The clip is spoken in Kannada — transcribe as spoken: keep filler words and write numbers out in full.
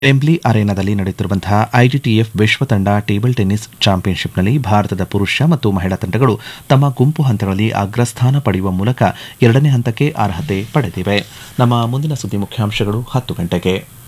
ವೆಂಬ್ಲಿ ಅರೆನಾದಲ್ಲಿ ನಡೆಯುತ್ತಿರುವಂತಹ ಐಟಿಟಿಎಫ್ ವಿಶ್ವ ತಂಡ ಟೇಬಲ್ ಟೆನ್ನಿಸ್ ಚಾಂಪಿಯನ್ಶಿಪ್ನಲ್ಲಿ ಭಾರತದ ಪುರುಷ ಮತ್ತು ಮಹಿಳಾ ತಂಡಗಳು ತಮ್ಮ ಗುಂಪು ಹಂತಗಳಲ್ಲಿ ಅಗ್ರಸ್ಥಾನ ಪಡೆಯುವ ಮೂಲಕ ಎರಡನೇ ಹಂತಕ್ಕೆ ಅರ್ಹತೆ ಪಡೆದಿವೆ. ನಮ್ಮ ಮುಂದಿನ ಸುದ್ದಿ ಮುಖ್ಯಾಂಶಗಳು ಹತ್ತು ಗಂಟೆಗೆ.